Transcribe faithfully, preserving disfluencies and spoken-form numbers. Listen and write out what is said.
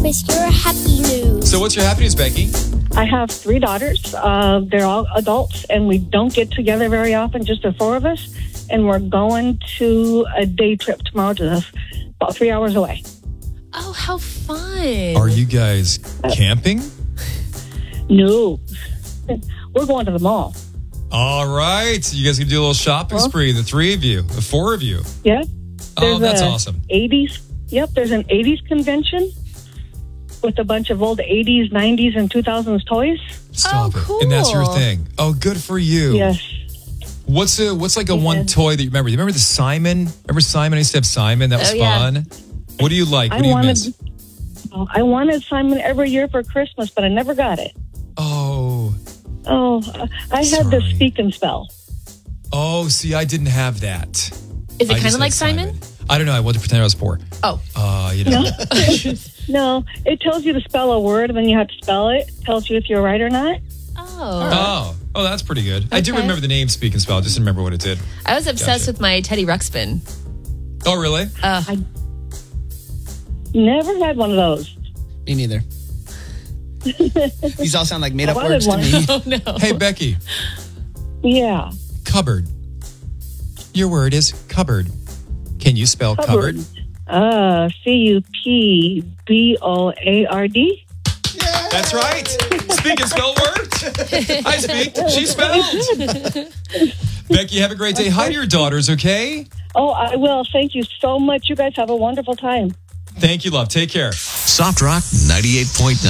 obscure happy news. So what's your happy news, Becky? I have three daughters. Uh, they're all adults, and we don't get together very often, just the four of us. And we're going to a day trip tomorrow to about three hours away. Oh, how fun. Are you guys camping? No. We're going to the mall. All right. So you guys can do a little shopping Well, spree, the three of you, the four of you. Yeah. Oh, that's a awesome. eighties. Yep, there's an eighties convention with a bunch of old eighties, nineties, and two thousands toys. Stop Oh, it. cool. And that's your thing. Oh, good for you. Yes. What's a what's like a one Yeah. toy that you remember? You remember the Simon? Remember Simon? I used to have Simon. That was Oh, yeah. fun. What do you like? What I do you wanted, miss? oh, I wanted Simon every year for Christmas, but I never got it. Oh, Oh, I had the Sorry. speak and spell. oh. See, I didn't have that. Is I it kind just of like had Simon? I don't know. I wanted to pretend I was poor. Oh. Uh, you know. No, it tells you to spell a word, and then you have to spell it. It tells you if you're right or not. Oh. Oh, oh, that's pretty good. I do Okay. remember the name Speak and Spell. I just didn't remember what it did. I was obsessed Gotcha. with my Teddy Ruxpin. Oh, really? Never had one of those. Me neither. These all sound like made up I wanted words to one. me. Oh, no. Hey, Becky. Yeah. Cupboard. Your word is cupboard. Can you spell cupboard? Uh, C U P B O A R D. That's right. Speak and spell worked. I speak. She spelled. Becky, have a great day. Hi to your daughters, okay? Oh, I will. Thank you so much. You guys have a wonderful time. Thank you, love. Take care. Soft Rock ninety-eight point nine.